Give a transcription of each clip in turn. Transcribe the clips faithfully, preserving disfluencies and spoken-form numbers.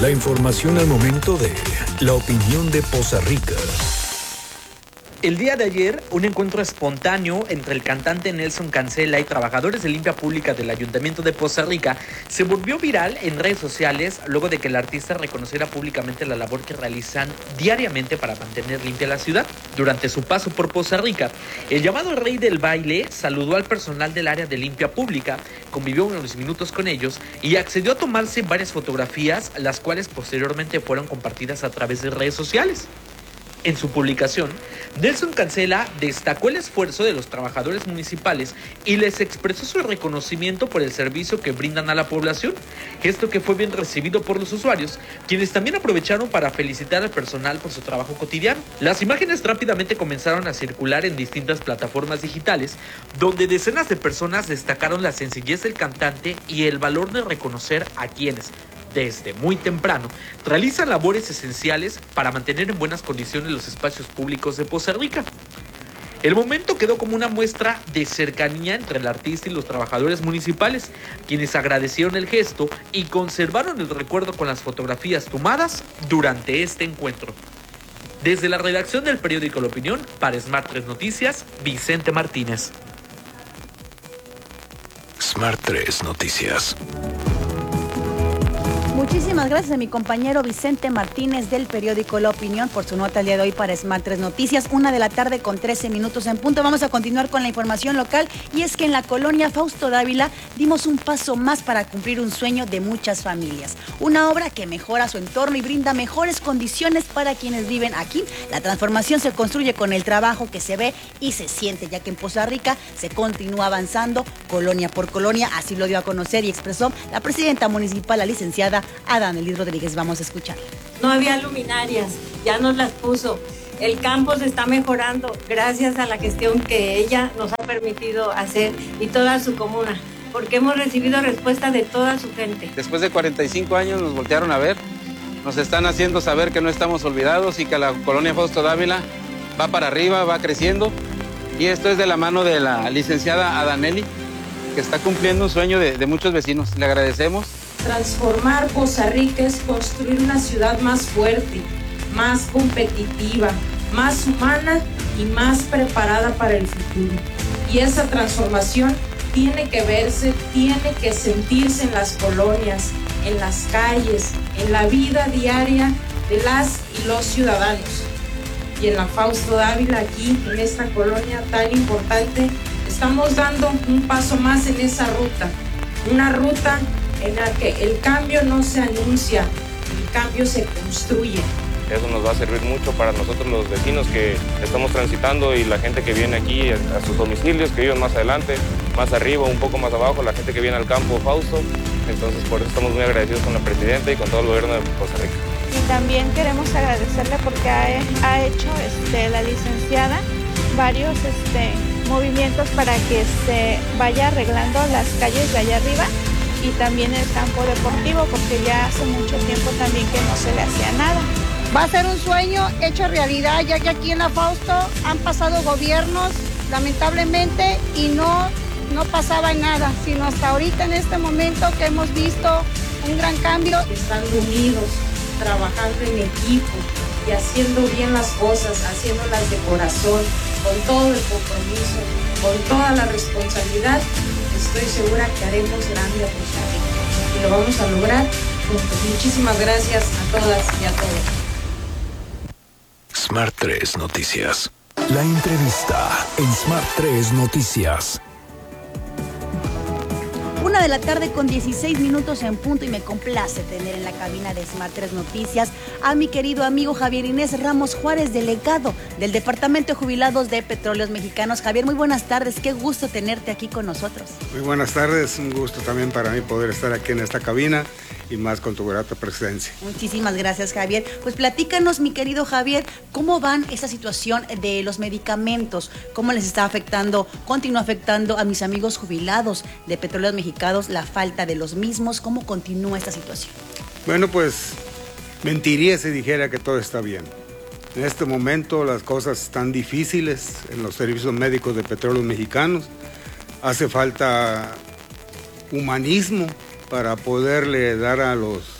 La información al momento de la opinión de Poza Rica. El día de ayer, un encuentro espontáneo entre el cantante Nelson Cancela y trabajadores de limpia pública del Ayuntamiento de Poza Rica se volvió viral en redes sociales luego de que el artista reconociera públicamente la labor que realizan diariamente para mantener limpia la ciudad. Durante su paso por Poza Rica, el llamado rey del baile saludó al personal del área de limpia pública, convivió unos minutos con ellos y accedió a tomarse varias fotografías, las cuales posteriormente fueron compartidas a través de redes sociales. En su publicación, Nelson Cancela destacó el esfuerzo de los trabajadores municipales y les expresó su reconocimiento por el servicio que brindan a la población, gesto que fue bien recibido por los usuarios, quienes también aprovecharon para felicitar al personal por su trabajo cotidiano. Las imágenes rápidamente comenzaron a circular en distintas plataformas digitales, donde decenas de personas destacaron la sencillez del cantante y el valor de reconocer a quienes, desde muy temprano, realizan labores esenciales para mantener en buenas condiciones los espacios públicos de Poza Rica. El momento quedó como una muestra de cercanía entre el artista y los trabajadores municipales, quienes agradecieron el gesto y conservaron el recuerdo con las fotografías tomadas durante este encuentro. Desde la redacción del periódico La Opinión, para Smart tres Noticias, Vicente Martínez. Smart tres Noticias. Muchísimas gracias a mi compañero Vicente Martínez del periódico La Opinión por su nota el día de hoy para Smart tres Noticias. Una de la tarde con trece minutos en punto. Vamos a continuar con la información local y es que en la colonia Fausto Dávila dimos un paso más para cumplir un sueño de muchas familias. Una obra que mejora su entorno y brinda mejores condiciones para quienes viven aquí. La transformación se construye con el trabajo que se ve y se siente, ya que en Poza Rica se continúa avanzando colonia por colonia. Así lo dio a conocer y expresó la presidenta municipal, la licenciada Adanelis Rodríguez. Vamos a escuchar. No había luminarias, ya nos las puso. El campo se está mejorando gracias a la gestión que ella nos ha permitido hacer y toda su comuna, porque hemos recibido respuesta de toda su gente. Después de cuarenta y cinco años nos voltearon a ver, nos están haciendo saber que no estamos olvidados y que la colonia Fausto Dávila va para arriba, va creciendo, y esto es de la mano de la licenciada Adanelis, que está cumpliendo un sueño de, de muchos vecinos. Le agradecemos. Transformar Poza Rica es construir una ciudad más fuerte, más competitiva, más humana y más preparada para el futuro. Y esa transformación tiene que verse, tiene que sentirse en las colonias, en las calles, en la vida diaria de las y los ciudadanos. Y en la Fausto Dávila, aquí en esta colonia tan importante, estamos dando un paso más en esa ruta, una ruta en la que el cambio no se anuncia, el cambio se construye. Eso nos va a servir mucho para nosotros los vecinos que estamos transitando y la gente que viene aquí a sus domicilios, que viven más adelante, más arriba, un poco más abajo, la gente que viene al campo Fausto. Entonces por eso estamos muy agradecidos con la presidenta y con todo el gobierno de Poza Rica. Y también queremos agradecerle porque ha, ha hecho este, la licenciada varios este, movimientos para que se vaya arreglando las calles de allá arriba y también el campo deportivo, porque ya hace mucho tiempo también que no se le hacía nada. Va a ser un sueño hecho realidad, ya que aquí en la Fausto han pasado gobiernos, lamentablemente, y no, no pasaba nada, sino hasta ahorita en este momento que hemos visto un gran cambio. Estando unidos, trabajando en equipo y haciendo bien las cosas, haciéndolas de corazón, con todo el compromiso, con toda la responsabilidad, estoy segura que haremos grande a Poza Rica y lo vamos a lograr juntos. Muchísimas gracias a todas y a todos. Smart tres Noticias. La entrevista en Smart tres Noticias. Una de la tarde con dieciséis minutos en punto y me complace tener en la cabina de Smart tres Noticias a mi querido amigo Javier Inés Ramos Juárez, delegado del Departamento de Jubilados de Petróleos Mexicanos. Javier, muy buenas tardes, qué gusto tenerte aquí con nosotros. Muy buenas tardes, un gusto también para mí poder estar aquí en esta cabina y más con tu grata presencia. Muchísimas gracias, Javier. Pues platícanos, mi querido Javier, ¿cómo van esa situación de los medicamentos? ¿Cómo les está afectando, continúa afectando a mis amigos jubilados de Petróleos Mexicanos la falta de los mismos? ¿Cómo continúa esta situación? Bueno, pues mentiría si dijera que todo está bien. En este momento las cosas están difíciles en los servicios médicos de Petróleos Mexicanos. Hace falta humanismo para poderle dar a los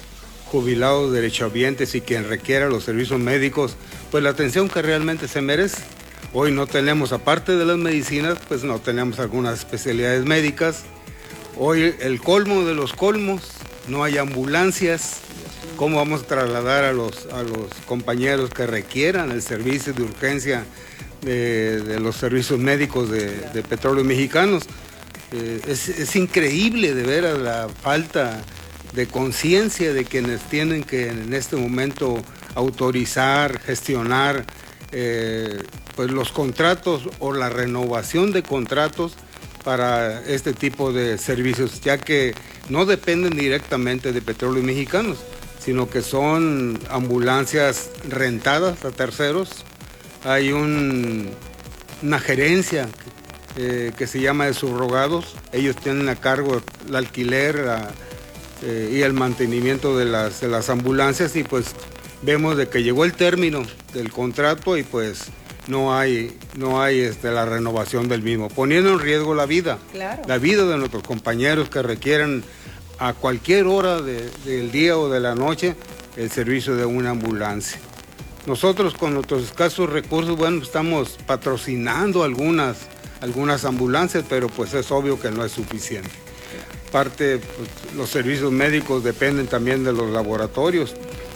jubilados, derechohabientes y quien requiera los servicios médicos, pues la atención que realmente se merece. Hoy no tenemos, aparte de las medicinas, pues no tenemos algunas especialidades médicas. Hoy el colmo de los colmos, no hay ambulancias. ¿Cómo vamos a trasladar a los, a los compañeros que requieran el servicio de urgencia de, de los servicios médicos de, de Petróleos Mexicanos? Eh, es, es increíble de veras la falta de conciencia de quienes tienen que en este momento autorizar, gestionar eh, pues los contratos o la renovación de contratos para este tipo de servicios, ya que no dependen directamente de Petróleos Mexicanos, sino que son ambulancias rentadas a terceros. Hay un, una gerencia eh, que se llama de subrogados. Ellos tienen a cargo el alquiler la, eh, y el mantenimiento de las, de las ambulancias, y pues vemos de que llegó el término del contrato y pues no hay, no hay este, la renovación del mismo, poniendo en riesgo la vida, claro. la vida de nuestros compañeros que requieren a cualquier hora de, del día o de la noche el servicio de una ambulancia. Nosotros con nuestros escasos recursos, bueno, estamos patrocinando algunas, algunas ambulancias, pero pues es obvio que no es suficiente. Parte, pues, los servicios médicos dependen también de los laboratorios.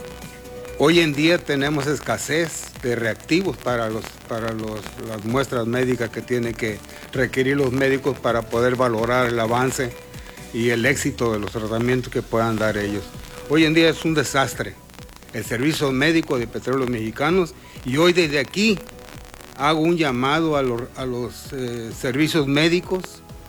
Hoy en día tenemos escasez de reactivos para, los, para los, las muestras médicas que tienen que requerir los médicos para poder valorar el avance y el éxito de los tratamientos que puedan dar ellos. Hoy en día es un desastre el servicio médico de Petróleos Mexicanos, y hoy desde aquí hago un llamado a los, a los eh, servicios médicos,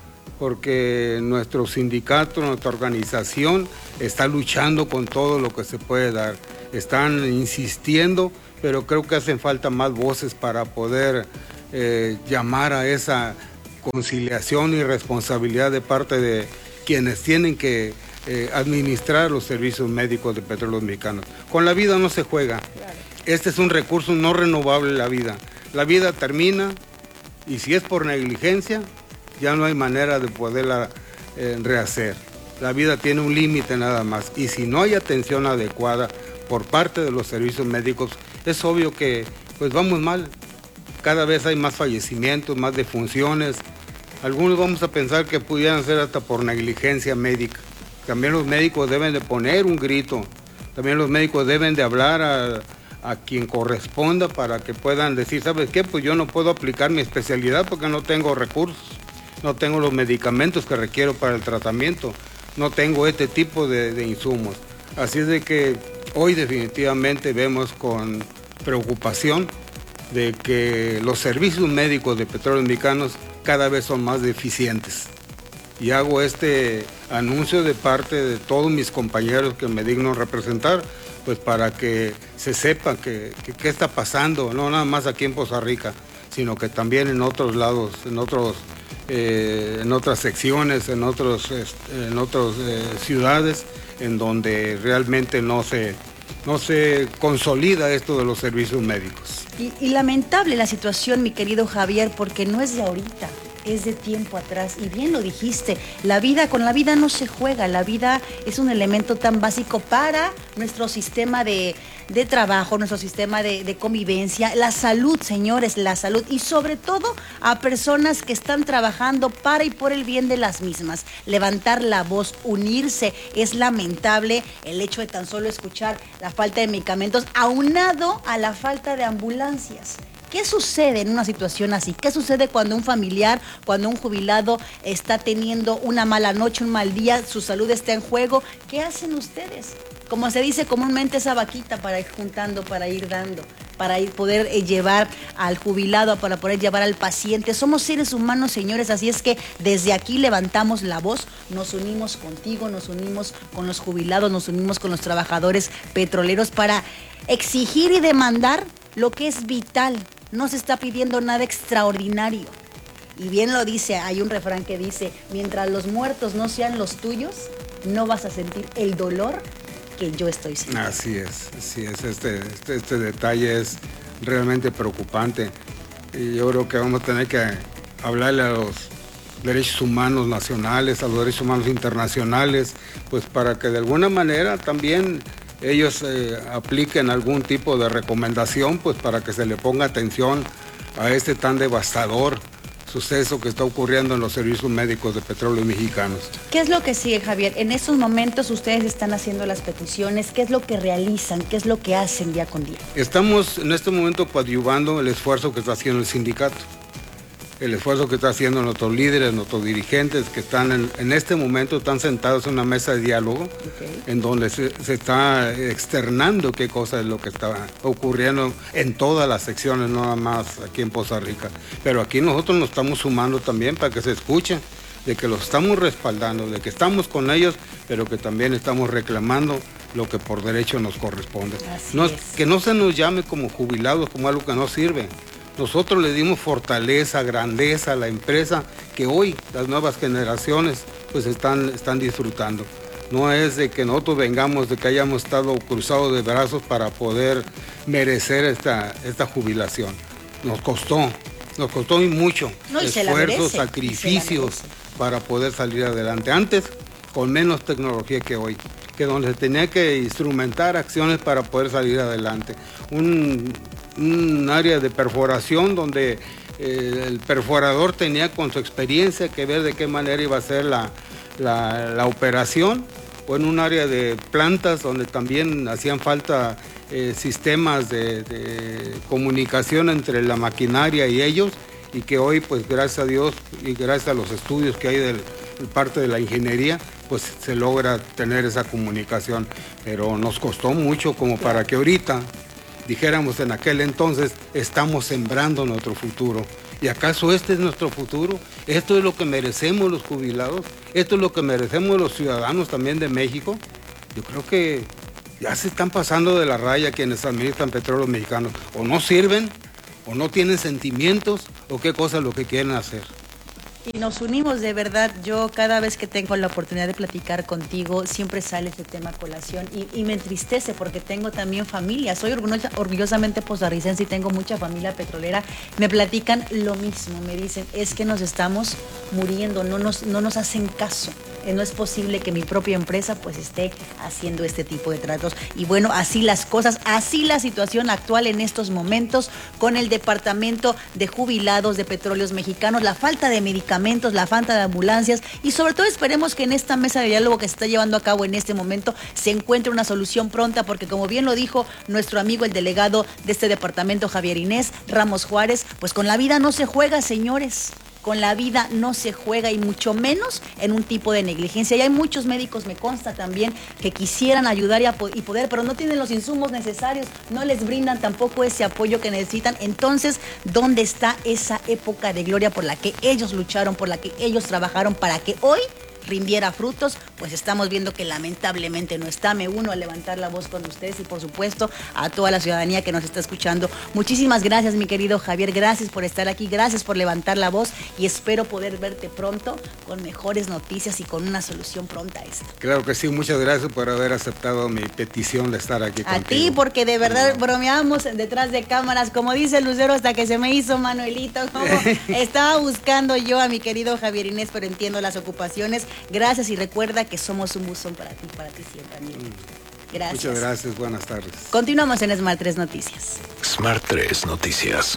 porque nuestro sindicato, nuestra organización está luchando con todo lo que se puede dar. Están insistiendo, pero creo que hacen falta más voces para poder eh, llamar a esa conciliación y responsabilidad de parte de quienes tienen que eh, administrar los servicios médicos de Petróleos Mexicanos. Con la vida no se juega. Claro. Este es un recurso no renovable, la vida. La vida termina, y si es por negligencia, ya no hay manera de poderla eh, rehacer. La vida tiene un límite nada más, y si no hay atención adecuada por parte de los servicios médicos, es obvio que pues vamos mal. Cada vez hay más fallecimientos, más defunciones. Algunos vamos a pensar que pudieran ser hasta por negligencia médica. También los médicos deben de poner un grito. También los médicos deben de hablar a, a quien corresponda para que puedan decir, ¿sabes qué? Pues yo no puedo aplicar mi especialidad porque no tengo recursos, no tengo los medicamentos que requiero para el tratamiento, no tengo este tipo de, de insumos. Así es de que hoy definitivamente vemos con preocupación de que los servicios médicos de Petróleos Mexicanos cada vez son más deficientes. Y hago este anuncio de parte de todos mis compañeros que me digno representar, pues para que se sepa que, que, qué está pasando, no nada más aquí en Poza Rica, sino que también en otros lados, en, otros, eh, en otras secciones, en otras en otras eh, ciudades, en donde realmente no se, no se consolida esto de los servicios médicos. Y, y lamentable la situación, mi querido Javier, porque no es de ahorita, es de tiempo atrás. Y bien lo dijiste, la vida, con la vida no se juega, la vida es un elemento tan básico para nuestro sistema de, de trabajo, nuestro sistema de, de convivencia, la salud, señores, la salud, y sobre todo a personas que están trabajando para y por el bien de las mismas. Levantar la voz, unirse, es lamentable el hecho de tan solo escuchar la falta de medicamentos, aunado a la falta de ambulancias. ¿Qué sucede en una situación así? ¿Qué sucede cuando un familiar, cuando un jubilado está teniendo una mala noche, un mal día, su salud está en juego? ¿Qué hacen ustedes? Como se dice comúnmente, esa vaquita para ir juntando, para ir dando, para ir poder eh, llevar al jubilado, para poder llevar al paciente. Somos seres humanos, señores, así es que desde aquí levantamos la voz, nos unimos contigo, nos unimos con los jubilados, nos unimos con los trabajadores petroleros para exigir y demandar lo que es vital. No se está pidiendo nada extraordinario. Y bien lo dice, hay un refrán que dice, mientras los muertos no sean los tuyos, no vas a sentir el dolor que yo estoy sintiendo. Así es, así es. Este, este, este detalle es realmente preocupante. Y yo creo que vamos a tener que hablarle a los derechos humanos nacionales, a los derechos humanos internacionales, pues para que de alguna manera también ellos eh, apliquen algún tipo de recomendación, pues para que se le ponga atención a este tan devastador suceso que está ocurriendo en los servicios médicos de Petróleos Mexicanos. ¿Qué es lo que sigue, Javier? En estos momentos ustedes están haciendo las peticiones, ¿qué es lo que realizan? ¿Qué es lo que hacen día con día? Estamos en este momento coadyuvando el esfuerzo que está haciendo el sindicato, el esfuerzo que está haciendo nuestros líderes, nuestros dirigentes que están en, en este momento están sentados en una mesa de diálogo, okay, en donde se, se está externando qué cosa es lo que está ocurriendo en todas las secciones, no nada más aquí en Poza Rica. Pero aquí nosotros nos estamos sumando también para que se escuche de que los estamos respaldando, de que estamos con ellos, pero que también estamos reclamando lo que por derecho nos corresponde. No, que no se nos llame como jubilados, como algo que no sirve. Nosotros le dimos fortaleza, grandeza a la empresa que hoy las nuevas generaciones pues están, están disfrutando. No es de que nosotros vengamos, de que hayamos estado cruzados de brazos para poder merecer esta, esta jubilación. Nos costó, nos costó y mucho, no, y esfuerzos, sacrificios para poder salir adelante. Antes, con menos tecnología que hoy, que donde se tenía que instrumentar acciones para poder salir adelante. Un, un área de perforación donde eh, el perforador tenía con su experiencia que ver de qué manera iba a ser la, la, la operación, o en un área de plantas donde también hacían falta eh, sistemas de, de comunicación entre la maquinaria y ellos, y que hoy pues gracias a Dios y gracias a los estudios que hay de parte de la ingeniería, pues se logra tener esa comunicación, pero nos costó mucho como para que ahorita dijéramos en aquel entonces, estamos sembrando nuestro futuro. ¿Y acaso este es nuestro futuro? ¿Esto es lo que merecemos los jubilados? ¿Esto es lo que merecemos los ciudadanos también de México? Yo creo que ya se están pasando de la raya quienes administran Petróleos Mexicanos. O no sirven, o no tienen sentimientos, o qué cosa es lo que quieren hacer. Y nos unimos de verdad. Yo cada vez que tengo la oportunidad de platicar contigo, siempre sale este tema a colación y, y me entristece porque tengo también familia. Soy orgullosa, orgullosamente posarricense y tengo mucha familia petrolera. Me platican lo mismo, me dicen, es que nos estamos muriendo, no nos, no nos hacen caso. Eh, no es posible que mi propia empresa pues esté haciendo este tipo de tratos. Y bueno, así las cosas, así la situación actual en estos momentos con el Departamento de Jubilados de Petróleos Mexicanos, la falta de medicamentos, la falta de ambulancias y sobre todo esperemos que en esta mesa de diálogo que se está llevando a cabo en este momento se encuentre una solución pronta, porque como bien lo dijo nuestro amigo el delegado de este departamento, Javier Inés Ramos Juárez, pues con la vida no se juega, señores. Con la vida no se juega y mucho menos en un tipo de negligencia. Y hay muchos médicos, me consta también, que quisieran ayudar y, y poder, pero no tienen los insumos necesarios, no les brindan tampoco ese apoyo que necesitan. Entonces, ¿dónde está esa época de gloria por la que ellos lucharon, por la que ellos trabajaron para que hoy rindiera frutos? Pues estamos viendo que lamentablemente no está. Me uno a levantar la voz con ustedes y por supuesto a toda la ciudadanía que nos está escuchando. Muchísimas gracias, mi querido Javier, gracias por estar aquí, gracias por levantar la voz y espero poder verte pronto con mejores noticias y con una solución pronta a esto. Claro que sí, muchas gracias por haber aceptado mi petición de estar aquí a contigo. A ti, porque de verdad bromeamos detrás de cámaras, como dice Lucero, hasta que se me hizo Manuelito, como estaba buscando yo a mi querido Javier Inés, pero entiendo las ocupaciones. Gracias y recuerda que somos un buzón para ti, para ti siempre, amigo. Gracias. Muchas gracias, buenas tardes. Continuamos en Smart tres Noticias. Smart tres Noticias.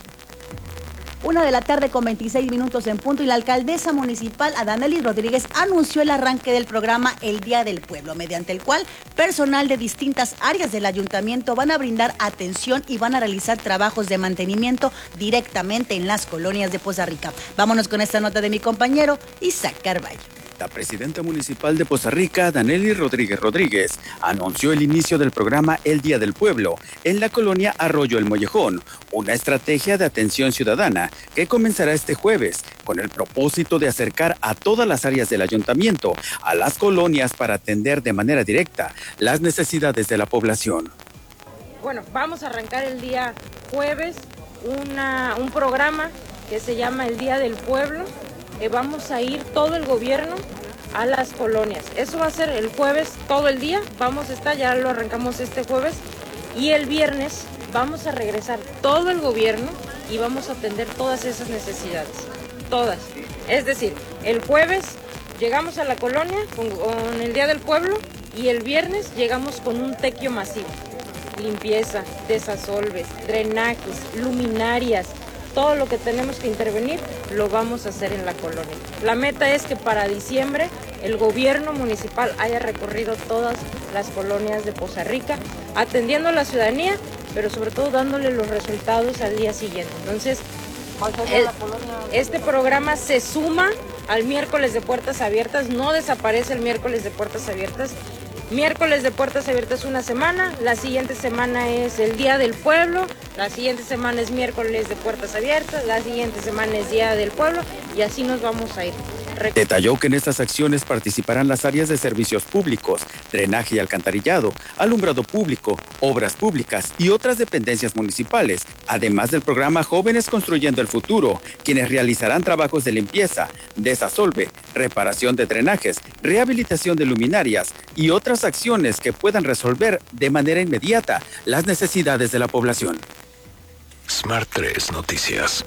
Una de la tarde con veintiséis minutos en punto y la alcaldesa municipal Adanelis Rodríguez anunció el arranque del programa El Día del Pueblo, mediante el cual personal de distintas áreas del ayuntamiento van a brindar atención y van a realizar trabajos de mantenimiento directamente en las colonias de Poza Rica. Vámonos con esta nota de mi compañero Isaac Carballo. La presidenta municipal de Poza Rica, Adanelis Rodríguez Rodríguez, anunció el inicio del programa El Día del Pueblo en la colonia Arroyo El Mollejón, una estrategia de atención ciudadana que comenzará este jueves con el propósito de acercar a todas las áreas del ayuntamiento a las colonias para atender de manera directa las necesidades de la población. Bueno, vamos a arrancar el día jueves una, un programa que se llama El Día del Pueblo. Eh, vamos a ir todo el gobierno a las colonias. Eso va a ser el jueves todo el día. Vamos a estar, ya lo arrancamos este jueves. Y el viernes vamos a regresar todo el gobierno y vamos a atender todas esas necesidades. Todas. Es decir, el jueves llegamos a la colonia con, con el Día del Pueblo y el viernes llegamos con un tequio masivo. Limpieza, desasolves, drenajes, luminarias, todo lo que tenemos que intervenir lo vamos a hacer en la colonia. La meta es que para diciembre el gobierno municipal haya recorrido todas las colonias de Poza Rica, atendiendo a la ciudadanía, pero sobre todo dándole los resultados al día siguiente. Entonces, el, este programa se suma al miércoles de puertas abiertas, no desaparece el miércoles de puertas abiertas. Miércoles de puertas abiertas una semana, la siguiente semana es el Día del Pueblo, la siguiente semana es miércoles de puertas abiertas, la siguiente semana es Día del Pueblo y así nos vamos a ir. Detalló que en estas acciones participarán las áreas de servicios públicos, drenaje y alcantarillado, alumbrado público, obras públicas y otras dependencias municipales, además del programa Jóvenes Construyendo el Futuro, quienes realizarán trabajos de limpieza, desasolve, reparación de drenajes, rehabilitación de luminarias y otras acciones que puedan resolver de manera inmediata las necesidades de la población. Smart tres Noticias.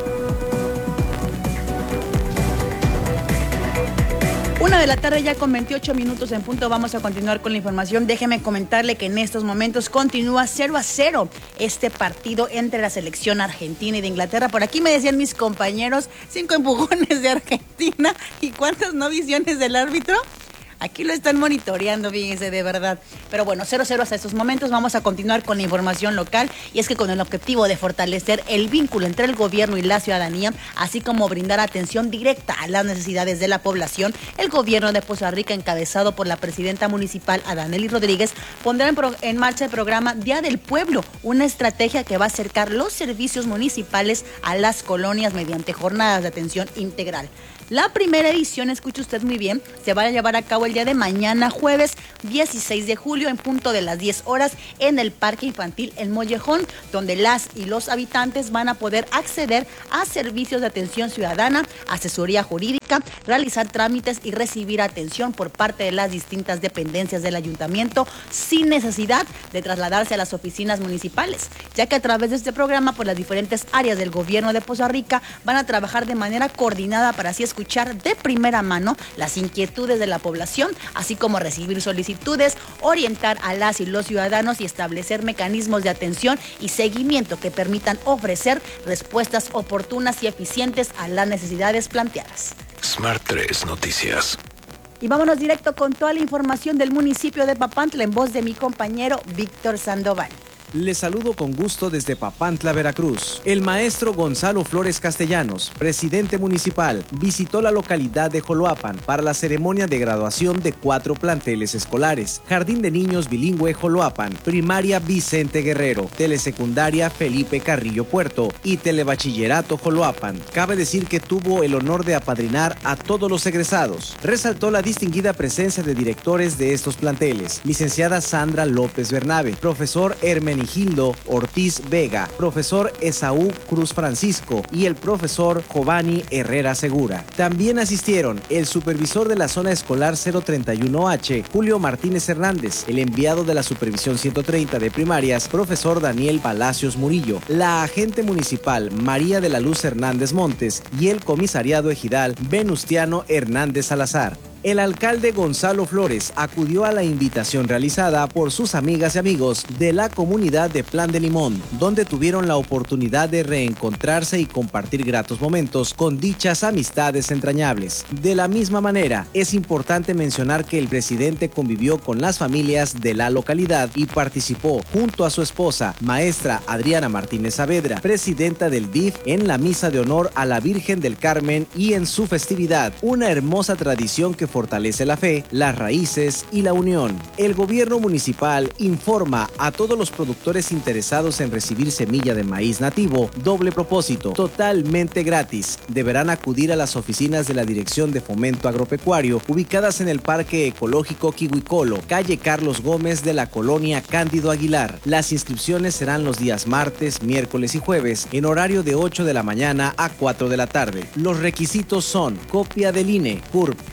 Una de la tarde ya con veintiocho minutos en punto. Vamos a continuar con la información. Déjeme comentarle que en estos momentos continúa cero a cero este partido entre la selección argentina y de Inglaterra. Por aquí me decían mis compañeros, cinco empujones de Argentina y cuántas no visiones del árbitro. Aquí lo están monitoreando, fíjense, de verdad. Pero bueno, cero cero hasta estos momentos. Vamos a continuar con la información local. Y es que con el objetivo de fortalecer el vínculo entre el gobierno y la ciudadanía, así como brindar atención directa a las necesidades de la población, el gobierno de Poza Rica, encabezado por la presidenta municipal Adanely Rodríguez, pondrá en, pro en marcha el programa Día del Pueblo, una estrategia que va a acercar los servicios municipales a las colonias mediante jornadas de atención integral. La primera edición, escuche usted muy bien, se va a llevar a cabo el día de mañana, jueves dieciséis de julio, en punto de las diez horas, en el Parque Infantil El Mollejón, donde las y los habitantes van a poder acceder a servicios de atención ciudadana, asesoría jurídica, realizar trámites y recibir atención por parte de las distintas dependencias del ayuntamiento sin necesidad de trasladarse a las oficinas municipales, ya que a través de este programa, por las diferentes áreas del gobierno de Poza Rica van a trabajar de manera coordinada para así escuchar de primera mano las inquietudes de la población, así como recibir solicitudes, orientar a las y los ciudadanos y establecer mecanismos de atención y seguimiento que permitan ofrecer respuestas oportunas y eficientes a las necesidades planteadas. Smart tres Noticias. Y vámonos directo con toda la información del municipio de Papantla en voz de mi compañero Víctor Sandoval. Les saludo con gusto desde Papantla, Veracruz. El maestro Gonzalo Flores Castellanos, presidente municipal, visitó la localidad de Joloapan para la ceremonia de graduación de cuatro planteles escolares: Jardín de Niños Bilingüe Joloapan, Primaria Vicente Guerrero, Telesecundaria Felipe Carrillo Puerto y Telebachillerato Joloapan. Cabe decir que tuvo el honor de apadrinar a todos los egresados. Resaltó la distinguida presencia de directores de estos planteles: licenciada Sandra López Bernabe, profesor Hermen Gildo Ortiz Vega, profesor Esaú Cruz Francisco y el profesor Giovanni Herrera Segura. También asistieron el supervisor de la zona escolar cero treinta y uno H, Julio Martínez Hernández, el enviado de la supervisión ciento treinta de primarias, profesor Daniel Palacios Murillo, la agente municipal María de la Luz Hernández Montes y el comisariado ejidal Venustiano Hernández Salazar. El alcalde Gonzalo Flores acudió a la invitación realizada por sus amigas y amigos de la comunidad de Plan de Limón, donde tuvieron la oportunidad de reencontrarse y compartir gratos momentos con dichas amistades entrañables. De la misma manera, es importante mencionar que el presidente convivió con las familias de la localidad y participó junto a su esposa, maestra Adriana Martínez Saavedra, presidenta del D I F, en la misa de honor a la Virgen del Carmen y en su festividad, una hermosa tradición que fortalece la fe, las raíces y la unión. El gobierno municipal informa a todos los productores interesados en recibir semilla de maíz nativo, doble propósito, totalmente gratis. Deberán acudir a las oficinas de la Dirección de Fomento Agropecuario, ubicadas en el Parque Ecológico Quihuicolo, calle Carlos Gómez de la colonia Cándido Aguilar. Las inscripciones serán los días martes, miércoles y jueves, en horario de ocho de la mañana a cuatro de la tarde. Los requisitos son copia del I N E, C U R P,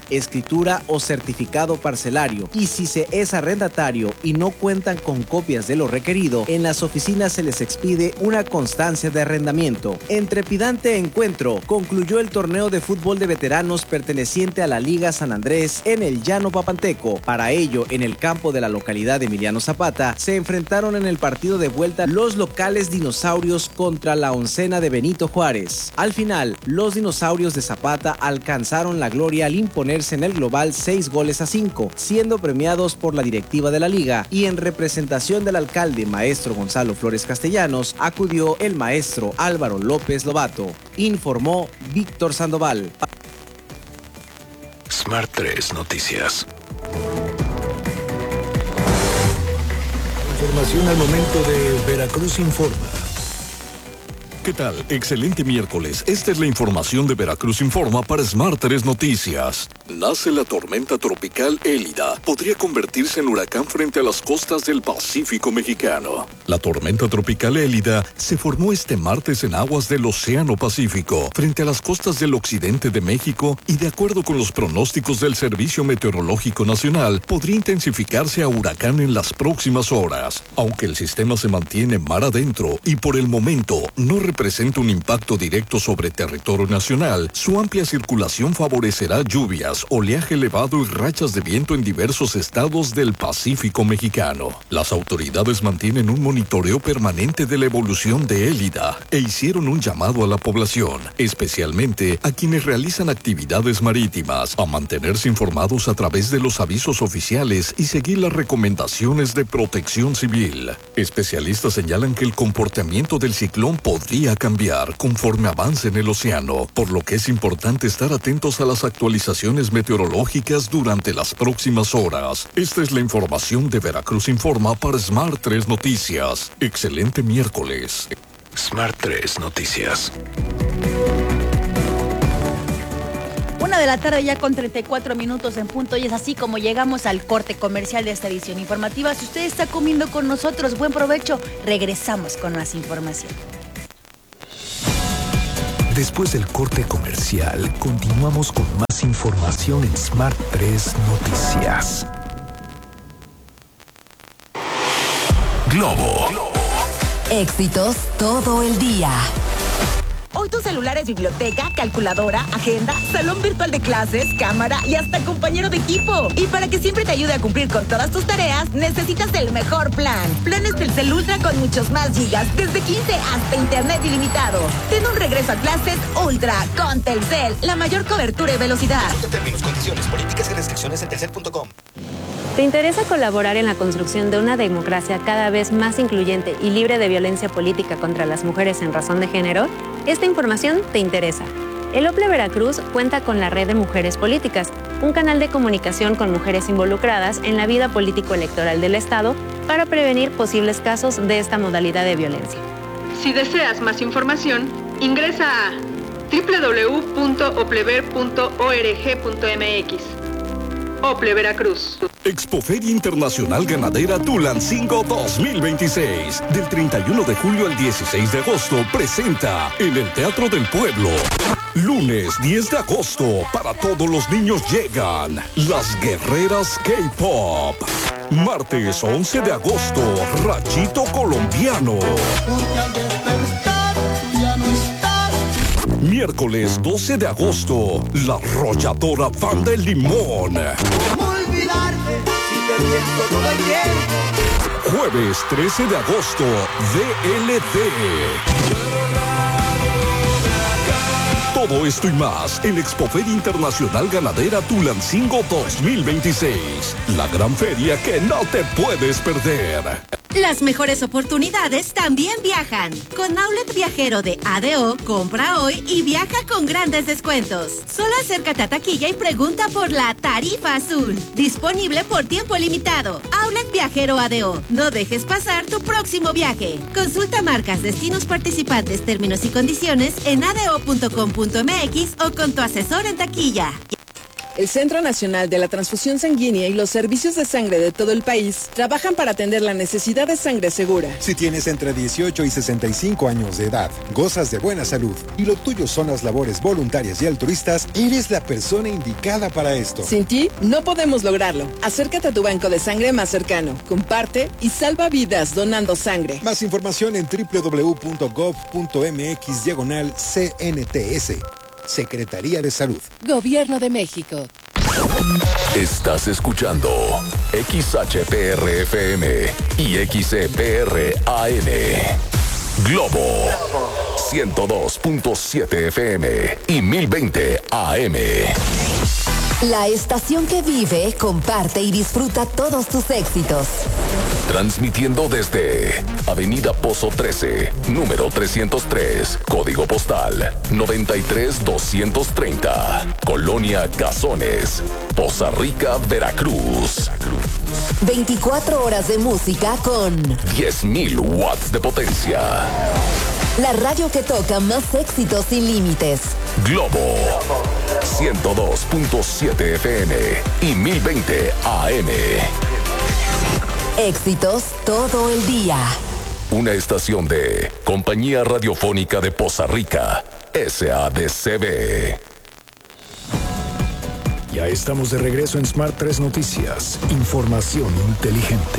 escritura o certificado parcelario, y si se es arrendatario y no cuentan con copias de lo requerido, en las oficinas se les expide una constancia de arrendamiento. En trepidante encuentro concluyó el torneo de fútbol de veteranos perteneciente a la Liga San Andrés en el Llano Papanteco. Para ello, en el campo de la localidad de Emiliano Zapata, se enfrentaron en el partido de vuelta los locales Dinosaurios contra la Oncena de Benito Juárez. Al final, los Dinosaurios de Zapata alcanzaron la gloria al imponerse en el global seis goles a cinco, siendo premiados por la directiva de la liga, y en representación del alcalde maestro Gonzalo Flores Castellanos acudió el maestro Álvaro López Lobato, informó Víctor Sandoval. Smart tres Noticias. Información al momento de Veracruz Informa. ¿Qué tal? Excelente miércoles. Esta es la información de Veracruz Informa para Smart tres Noticias. Nace la tormenta tropical Élida. Podría convertirse en huracán frente a las costas del Pacífico mexicano. La tormenta tropical Élida se formó este martes en aguas del Océano Pacífico, frente a las costas del occidente de México, y de acuerdo con los pronósticos del Servicio Meteorológico Nacional, podría intensificarse a huracán en las próximas horas. Aunque el sistema se mantiene mar adentro y por el momento no representa un impacto directo sobre territorio nacional, su amplia circulación favorecerá lluvias, oleaje elevado y rachas de viento en diversos estados del Pacífico mexicano. Las autoridades mantienen un monitoreo permanente de la evolución de Élida e hicieron un llamado a la población, especialmente a quienes realizan actividades marítimas, a mantenerse informados a través de los avisos oficiales y seguir las recomendaciones de protección civil. Especialistas señalan que el comportamiento del ciclón podría a cambiar conforme avance en el océano, por lo que es importante estar atentos a las actualizaciones meteorológicas durante las próximas horas. Esta es la información de Veracruz Informa para Smart tres Noticias. Excelente miércoles. Smart tres Noticias. Una de la tarde ya con treinta y cuatro minutos en punto, y es así como llegamos al corte comercial de esta edición informativa. Si usted está comiendo con nosotros, buen provecho. Regresamos con más información. Después del corte comercial, continuamos con más información en Smart tres Noticias. Globo. Éxitos todo el día. Hoy tu celular es biblioteca, calculadora, agenda, salón virtual de clases, cámara y hasta compañero de equipo. Y para que siempre te ayude a cumplir con todas tus tareas, necesitas el mejor plan. Planes Telcel Ultra con muchos más gigas, desde quince hasta internet ilimitado. Ten un regreso a clases Ultra con Telcel, la mayor cobertura y velocidad. Consulta términos, condiciones, políticas y restricciones en telcel punto com. ¿Te interesa colaborar en la construcción de una democracia cada vez más incluyente y libre de violencia política contra las mujeres en razón de género? Esta información te interesa. El OPLE Veracruz cuenta con la Red de Mujeres Políticas, un canal de comunicación con mujeres involucradas en la vida político-electoral del Estado para prevenir posibles casos de esta modalidad de violencia. Si deseas más información, ingresa a doble u doble u doble u punto oplever punto org punto m x. OPLE Veracruz. Expoferia Internacional Ganadera Tulancingo dos mil veintiséis. Del treinta y uno de julio al dieciséis de agosto presenta en el Teatro del Pueblo. Lunes diez de agosto, para todos los niños llegan Las Guerreras K-Pop. Martes once de agosto, Rachito Colombiano. Miércoles doce de agosto, La Arrolladora Banda El Limón. ¿Cómo olvidarte si te pienso todo el tiempo? Jueves trece de agosto, D L D. Todo esto y más en Expoferia Internacional Ganadera Tulancingo dos mil veintiséis. La gran feria que no te puedes perder. Las mejores oportunidades también viajan. Con Outlet Viajero de A D O, compra hoy y viaja con grandes descuentos. Solo acércate a taquilla y pregunta por la tarifa azul. Disponible por tiempo limitado. Outlet Viajero A D O. No dejes pasar tu próximo viaje. Consulta marcas, destinos participantes, términos y condiciones en a d o punto com punto m x o con tu asesor en taquilla. El Centro Nacional de la Transfusión Sanguínea y los servicios de sangre de todo el país trabajan para atender la necesidad de sangre segura. Si tienes entre dieciocho y sesenta y cinco años de edad, gozas de buena salud y lo tuyo son las labores voluntarias y altruistas, eres la persona indicada para esto. Sin ti, no podemos lograrlo. Acércate a tu banco de sangre más cercano, comparte y salva vidas donando sangre. Más información en doble u doble u doble u punto gov punto m x diagonal C N T S. Secretaría de Salud. Gobierno de México. Estás escuchando X H P R F M y X E P R A N. Globo ciento dos punto siete F M y mil veinte A M. La estación que vive, comparte y disfruta todos tus éxitos. Transmitiendo desde Avenida Pozo trece, número trescientos tres, código postal noventa y tres doscientos treinta, Colonia Cazones, Poza Rica, Veracruz. veinticuatro horas de música con diez mil watts de potencia. La radio que toca más éxitos sin límites. Globo ciento dos punto siete F M y mil veinte A M. Éxitos todo el día. Una estación de Compañía Radiofónica de Poza Rica, S A D C B. Ya estamos de regreso en Smart tres Noticias. Información inteligente.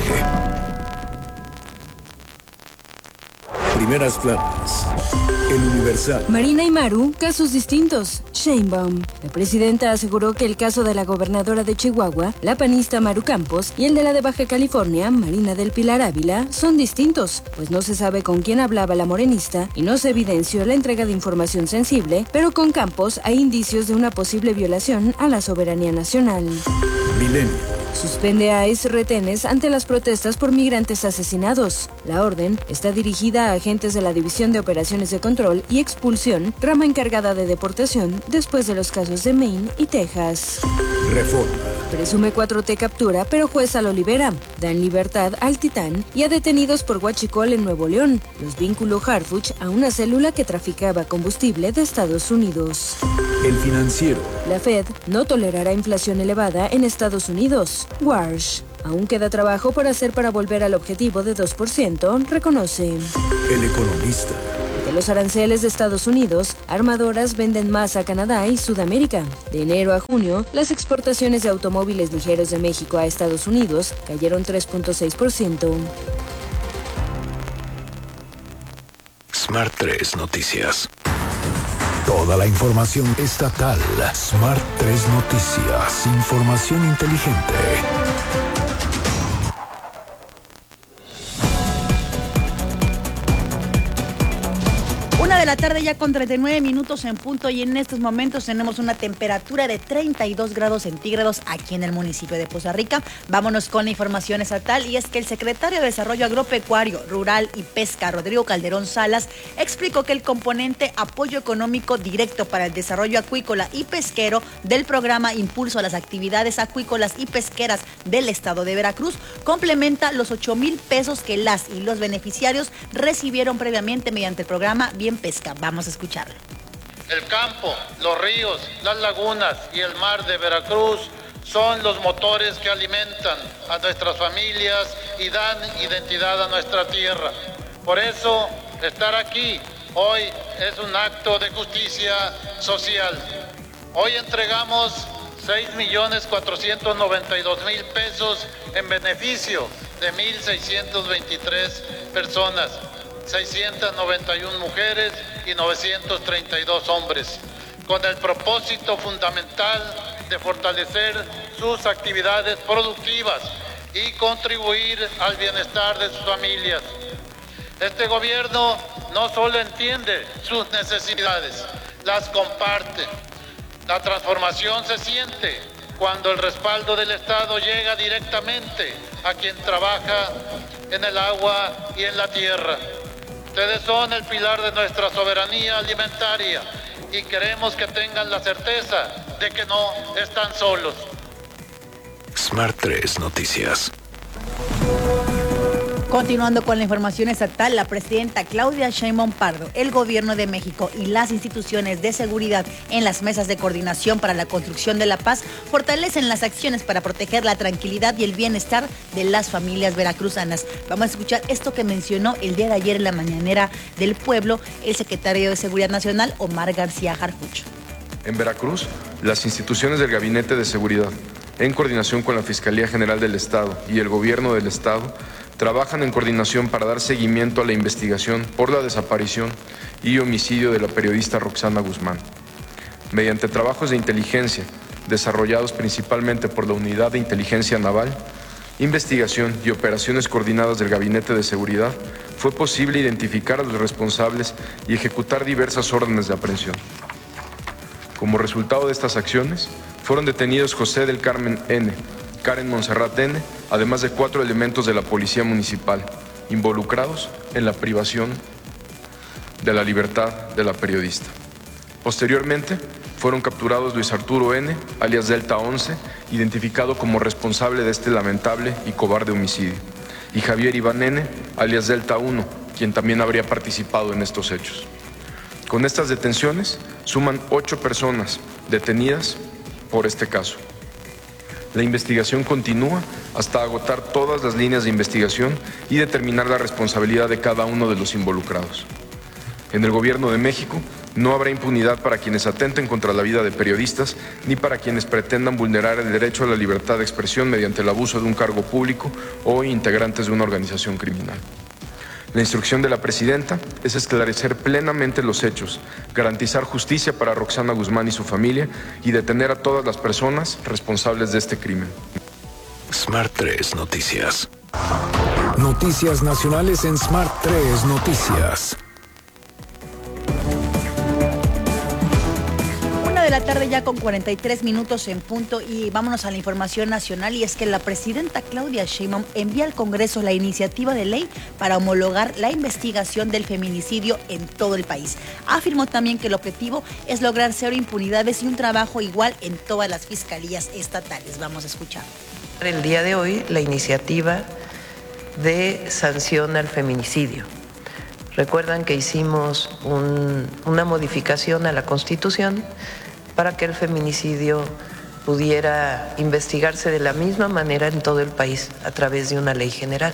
Primeras planas. El Universal. Marina y Maru, casos distintos. Sheinbaum. La presidenta aseguró que el caso de la gobernadora de Chihuahua, la panista Maru Campos, y el de la de Baja California, Marina del Pilar Ávila, son distintos, pues no se sabe con quién hablaba la morenista y no se evidenció la entrega de información sensible, pero con Campos hay indicios de una posible violación a la soberanía nacional. Milenio. Suspende a ICE retenes ante las protestas por migrantes asesinados. La orden está dirigida a agentes de la División de Operaciones de Control y Expulsión, rama encargada de deportación después de los casos de Maine y Texas. Reforma. Presume cuatro T captura, pero jueza lo libera. Dan libertad al Titán y a detenidos por huachicol en Nuevo León. Los vinculó Harfuch a una célula que traficaba combustible de Estados Unidos. El Financiero. La Fed no tolerará inflación elevada en Estados Unidos. Warsh. Aún queda trabajo por hacer para volver al objetivo de dos por ciento, reconoce. El Economista. De los aranceles de Estados Unidos, armadoras venden más a Canadá y Sudamérica. De enero a junio, las exportaciones de automóviles ligeros de México a Estados Unidos cayeron tres punto seis por ciento. Smart tres Noticias. Toda la información estatal. Smart tres Noticias. Información inteligente. Una de la tarde ya con treinta y nueve minutos en punto y en estos momentos tenemos una temperatura de treinta y dos grados centígrados aquí en el municipio de Poza Rica. Vámonos con la información estatal y es que el secretario de Desarrollo Agropecuario, Rural y Pesca, Rodrigo Calderón Salas, explicó que el componente apoyo económico directo para el desarrollo acuícola y pesquero del programa Impulso a las Actividades Acuícolas y Pesqueras del estado de Veracruz complementa los ocho mil pesos que las y los beneficiarios recibieron previamente mediante el programa Bien Pesca. Vamos a escucharlo. El campo, los ríos, las lagunas y el mar de Veracruz son los motores que alimentan a nuestras familias y dan identidad a nuestra tierra. Por eso, estar aquí hoy es un acto de justicia social. Hoy entregamos seis millones cuatrocientos noventa y dos mil pesos en beneficio de mil seiscientas veintitrés personas. seiscientas noventa y una mujeres y novecientos treinta y dos hombres, con el propósito fundamental de fortalecer sus actividades productivas y contribuir al bienestar de sus familias. Este gobierno no solo entiende sus necesidades, las comparte. La transformación se siente cuando el respaldo del Estado llega directamente a quien trabaja en el agua y en la tierra. Ustedes son el pilar de nuestra soberanía alimentaria y queremos que tengan la certeza de que no están solos. Smart tres Noticias. Continuando con la información estatal, la presidenta Claudia Sheinbaum Pardo, el Gobierno de México y las instituciones de seguridad en las mesas de coordinación para la construcción de la paz fortalecen las acciones para proteger la tranquilidad y el bienestar de las familias veracruzanas. Vamos a escuchar esto que mencionó el día de ayer en la mañanera del pueblo el secretario de Seguridad Nacional, Omar García Harfuch. En Veracruz, las instituciones del Gabinete de Seguridad, en coordinación con la Fiscalía General del Estado y el Gobierno del Estado, trabajan en coordinación para dar seguimiento a la investigación por la desaparición y homicidio de la periodista Roxana Guzmán. Mediante trabajos de inteligencia, desarrollados principalmente por la Unidad de Inteligencia Naval, investigación y operaciones coordinadas del Gabinete de Seguridad, fue posible identificar a los responsables y ejecutar diversas órdenes de aprehensión. Como resultado de estas acciones, fueron detenidos José del Carmen N., Karen Monserrat N., además de cuatro elementos de la Policía Municipal, involucrados en la privación de la libertad de la periodista. Posteriormente, fueron capturados Luis Arturo N., alias Delta once, identificado como responsable de este lamentable y cobarde homicidio, y Javier Iván N., alias Delta uno, quien también habría participado en estos hechos. Con estas detenciones, suman ocho personas detenidas por este caso. La investigación continúa hasta agotar todas las líneas de investigación y determinar la responsabilidad de cada uno de los involucrados. En el Gobierno de México no habrá impunidad para quienes atenten contra la vida de periodistas ni para quienes pretendan vulnerar el derecho a la libertad de expresión mediante el abuso de un cargo público o integrantes de una organización criminal. La instrucción de la presidenta es esclarecer plenamente los hechos, garantizar justicia para Roxana Guzmán y su familia y detener a todas las personas responsables de este crimen. Smart tres Noticias. Noticias nacionales en Smart tres Noticias. De la tarde ya con cuarenta y tres minutos en punto y vámonos a la información nacional, y es que la presidenta Claudia Sheinbaum envía al Congreso la iniciativa de ley para homologar la investigación del feminicidio en todo el país. Afirmó también que el objetivo es lograr cero impunidades y un trabajo igual en todas las fiscalías estatales. Vamos a escuchar. El día de hoy la iniciativa de sanción al feminicidio. Recuerdan que hicimos un, una modificación a la Constitución para que el feminicidio pudiera investigarse de la misma manera en todo el país a través de una ley general.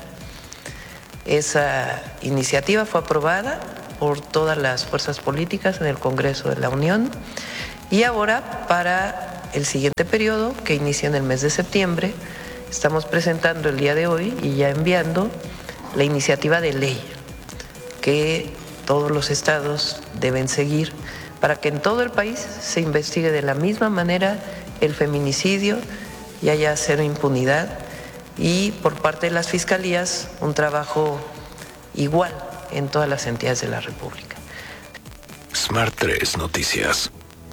Esa iniciativa fue aprobada por todas las fuerzas políticas en el Congreso de la Unión y ahora, para el siguiente periodo, que inicia en el mes de septiembre, estamos presentando el día de hoy y ya enviando la iniciativa de ley que todos los estados deben seguir para que en todo el país se investigue de la misma manera el feminicidio y haya cero impunidad, y por parte de las fiscalías un trabajo igual en todas las entidades de la República. Smart tres Noticias.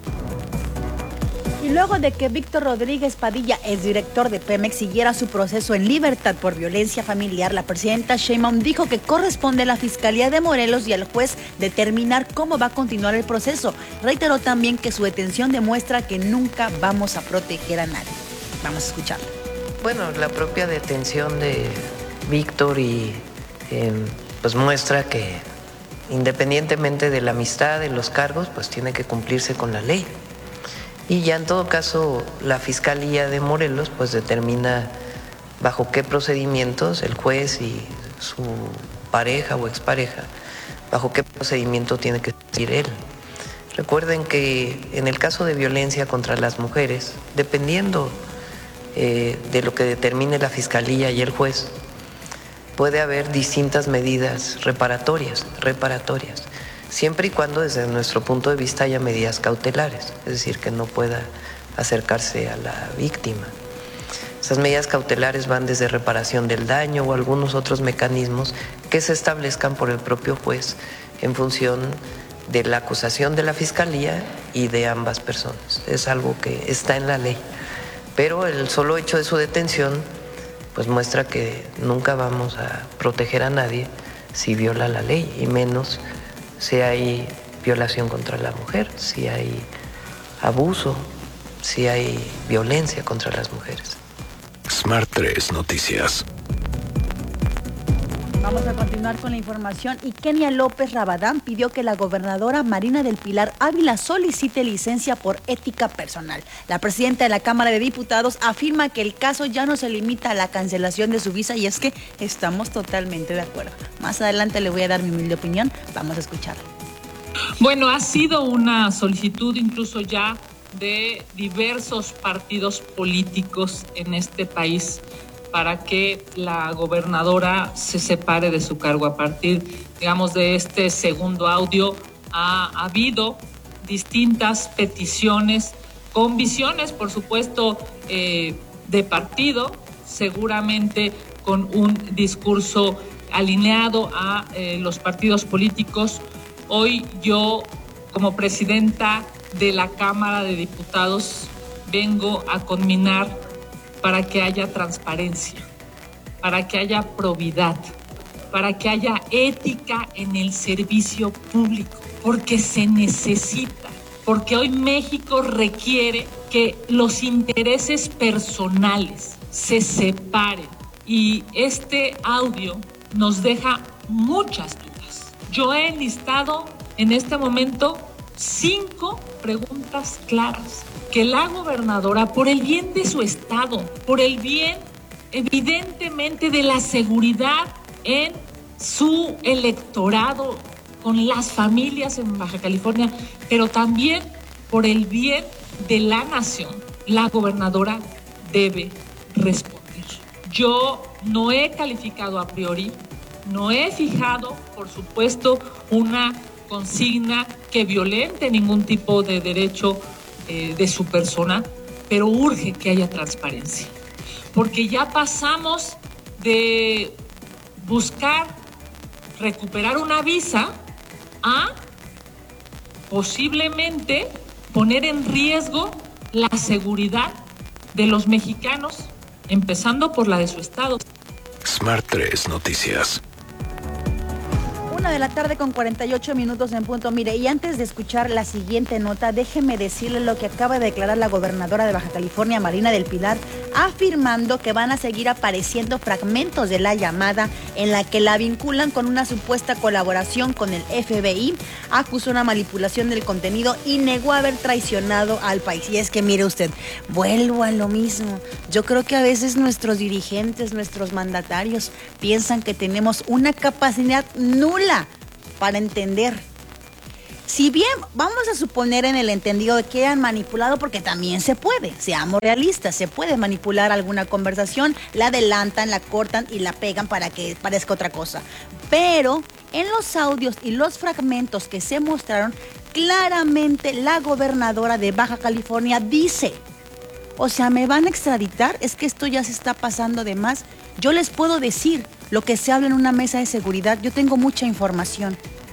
Y luego de que Víctor Rodríguez Padilla, exdirector de Pemex, siguiera su proceso en libertad por violencia familiar, la presidenta Sheinbaum dijo que corresponde a la Fiscalía de Morelos y al juez determinar cómo va a continuar el proceso. Reiteró también que su detención demuestra que nunca vamos a proteger a nadie. Vamos a escucharlo. Bueno, la propia detención de Víctor y eh, pues muestra que independientemente de la amistad, de los cargos, pues tiene que cumplirse con la ley. Y ya en todo caso la Fiscalía de Morelos pues determina bajo qué procedimientos el juez y su pareja o expareja, bajo qué procedimiento tiene que seguir él. Recuerden que en el caso de violencia contra las mujeres, dependiendo eh, de lo que determine la Fiscalía y el juez, puede haber distintas medidas reparatorias, reparatorias. Siempre y cuando desde nuestro punto de vista haya medidas cautelares, es decir, que no pueda acercarse a la víctima. Esas medidas cautelares van desde reparación del daño o algunos otros mecanismos que se establezcan por el propio juez en función de la acusación de la Fiscalía y de ambas personas. Es algo que está en la ley, pero el solo hecho de su detención pues muestra que nunca vamos a proteger a nadie si viola la ley, y menos si hay violación contra la mujer, si hay abuso, si hay violencia contra las mujeres. Smart tres Noticias. Vamos a continuar con la información y Kenia López Rabadán pidió que la gobernadora Marina del Pilar Ávila solicite licencia por ética personal. La presidenta de la Cámara de Diputados afirma que el caso ya no se limita a la cancelación de su visa y es que estamos totalmente de acuerdo. Más adelante le voy a dar mi humilde opinión, vamos a escucharla. Bueno, ha sido una solicitud incluso ya de diversos partidos políticos en este país para que la gobernadora se separe de su cargo. A partir, digamos, de este segundo audio, ha, ha habido distintas peticiones con visiones, por supuesto, eh, de partido, seguramente con un discurso alineado a eh, los partidos políticos. Hoy yo, como presidenta de la Cámara de Diputados, vengo a conminar para que haya transparencia, para que haya probidad, para que haya ética en el servicio público, porque se necesita, porque hoy México requiere que los intereses personales se separen y este audio nos deja muchas dudas. Yo he enlistado en este momento cinco preguntas claras que la gobernadora, por el bien de su estado, por el bien evidentemente de la seguridad en su electorado, con las familias en Baja California, pero también por el bien de la nación, la gobernadora debe responder. Yo no he calificado a priori, no he fijado, por supuesto, una consigna que violente ningún tipo de derecho eh, de su persona, pero urge que haya transparencia, porque ya pasamos de buscar recuperar una visa a posiblemente poner en riesgo la seguridad de los mexicanos, empezando por la de su estado. Smart tres Noticias. Una de la tarde con cuarenta y ocho minutos en punto. Mire, y antes de escuchar la siguiente nota, déjeme decirle lo que acaba de declarar la gobernadora de Baja California, Marina del Pilar, afirmando que van a seguir apareciendo fragmentos de la llamada en la que la vinculan con una supuesta colaboración con el F B I, acusó una manipulación del contenido y negó haber traicionado al país. Y es que mire usted, vuelvo a lo mismo. Yo creo que a veces nuestros dirigentes, nuestros mandatarios piensan que tenemos una capacidad nula para entender. Si bien vamos a suponer en el entendido de que han manipulado, porque también se puede, seamos realistas, se puede manipular alguna conversación, la adelantan, la cortan y la pegan para que parezca otra cosa. Pero en los audios y los fragmentos que se mostraron, claramente la gobernadora de Baja California dice, o sea, ¿me van a extraditar? Es que esto ya se está pasando de más. Yo les puedo decir lo que se habla en una mesa de seguridad. Yo tengo mucha información.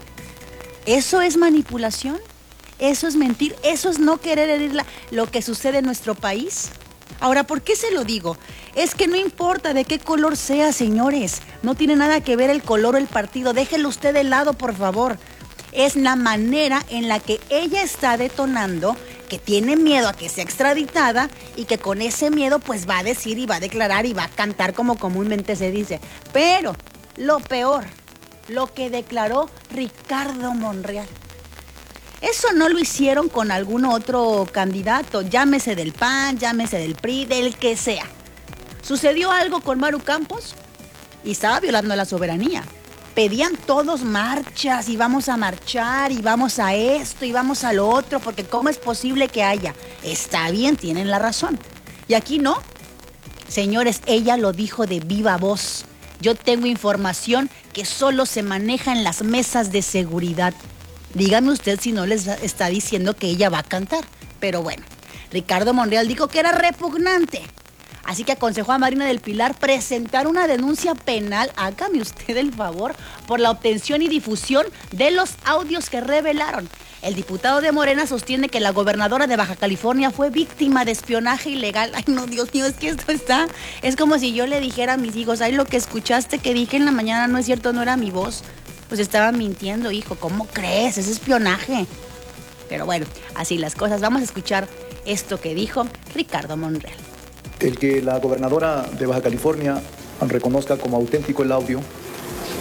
¿Eso es manipulación? ¿Eso es mentir? ¿Eso es no querer herir la, lo que sucede en nuestro país? Ahora, ¿por qué se lo digo? Es que no importa de qué color sea, señores. No tiene nada que ver el color o el partido. Déjelo usted de lado, por favor. Es la manera en la que ella está detonando que tiene miedo a que sea extraditada y que con ese miedo pues va a decir y va a declarar y va a cantar como comúnmente se dice. Pero lo peor, lo que declaró Ricardo Monreal. Eso no lo hicieron con algún otro candidato, llámese del P A N, llámese del P R I, del que sea. Sucedió algo con Maru Campos y estaba violando la soberanía. Pedían todos marchas y vamos a marchar y vamos a esto y vamos a lo otro, porque ¿cómo es posible que haya? Está bien, tienen la razón. Y aquí no. Señores, ella lo dijo de viva voz. Yo tengo información que solo se maneja en las mesas de seguridad. Dígame usted si no les está diciendo que ella va a cantar. Pero bueno, Ricardo Monreal dijo que era repugnante. Así que aconsejó a Marina del Pilar presentar una denuncia penal, hágame usted el favor, por la obtención y difusión de los audios que revelaron. El diputado de Morena sostiene que la gobernadora de Baja California fue víctima de espionaje ilegal. Ay, no, Dios mío, es que esto está... Es como si yo le dijera a mis hijos, ay, lo que escuchaste que dije en la mañana no es cierto, no era mi voz. Pues estaba mintiendo, hijo, ¿cómo crees? Es espionaje. Pero bueno, así las cosas. Vamos a escuchar esto que dijo Ricardo Monreal. El que la gobernadora de Baja California reconozca como auténtico el audio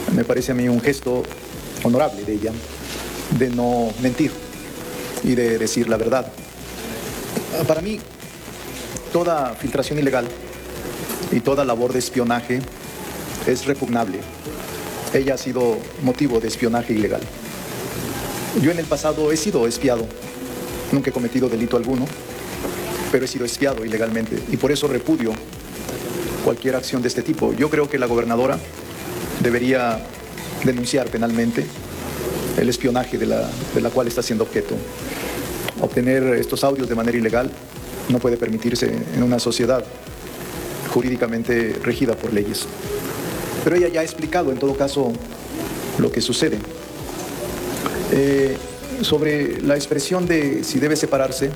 Me parece a mí un gesto honorable de ella, de no mentir y de decir la verdad. Para mí, toda filtración ilegal y toda labor de espionaje es repugnable. Ella ha sido motivo de espionaje ilegal. Yo en el pasado he sido espiado, nunca he cometido delito alguno, pero he sido espiado ilegalmente y por eso repudio cualquier acción de este tipo. Yo creo que la gobernadora debería denunciar penalmente el espionaje de la, de la cual está siendo objeto. Obtener estos audios de manera ilegal no puede permitirse en una sociedad jurídicamente regida por leyes. Pero ella ya ha explicado, en todo caso, lo que sucede. Eh, sobre la expresión de si debe separarse,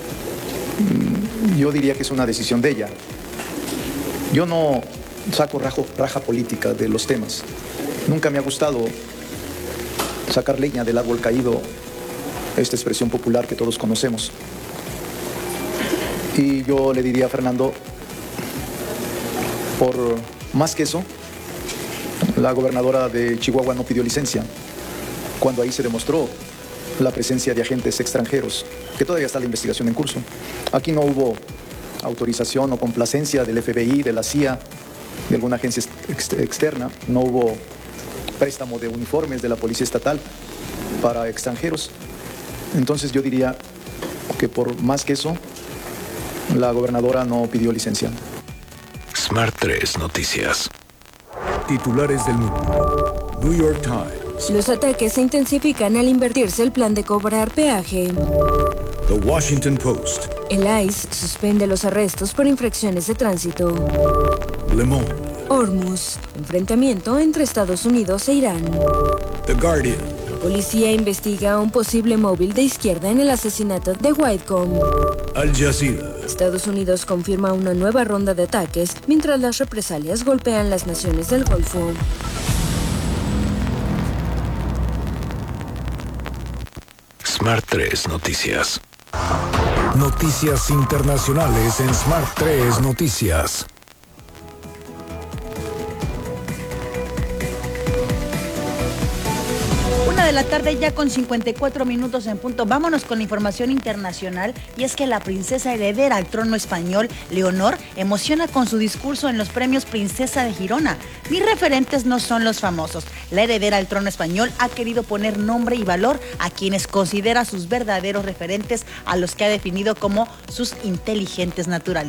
yo diría que es una decisión de ella. Yo no saco rajo, raja política de los temas. Nunca me ha gustado sacar leña del árbol caído, esta expresión popular que todos conocemos. Y yo le diría a Fernando, por más que eso, la gobernadora de Chihuahua no pidió licencia, cuando ahí se demostró la presencia de agentes extranjeros, que todavía está la investigación en curso. Aquí no hubo autorización o complacencia del F B I, de la C I A, de alguna agencia ex externa, no hubo préstamo de uniformes de la Policía Estatal para extranjeros. Entonces yo diría que por más que eso, la gobernadora no pidió licencia. Smart tres Noticias. Titulares del mundo. New York Times. Los ataques se intensifican al invertirse el plan de cobrar peaje. The Washington Post. El I C E suspende los arrestos por infracciones de tránsito. Le Monde. Hormuz. Enfrentamiento entre Estados Unidos e Irán. The Guardian. Policía investiga un posible móvil de izquierda en el asesinato de Whitecomb. Al Jazeera. Estados Unidos confirma una nueva ronda de ataques mientras las represalias golpean las naciones del Golfo. Smart tres Noticias. Noticias internacionales en Smart tres Noticias. De la tarde ya con cincuenta y cuatro minutos en punto. Vámonos con la información internacional y es que la princesa heredera al trono español, Leonor, emociona con su discurso en los premios Princesa de Girona. Mis referentes no son los famosos. La heredera al trono español ha querido poner nombre y valor a quienes considera sus verdaderos referentes, a los que ha definido como sus inteligentes naturales.